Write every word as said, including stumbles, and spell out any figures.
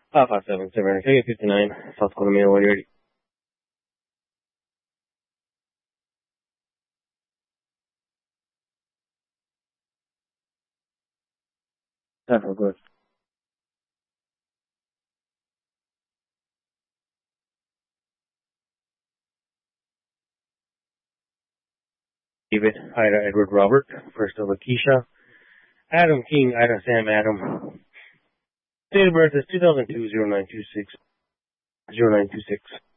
Alpha seven seven K fifty-nine, South Colombian, when you're ready. Alpha, good. David, Ida, Edward, Robert, first of Keisha, Adam, King, Ida, Sam, Adam. Date of birth is two thousand two, zero nine two six, zero nine two six.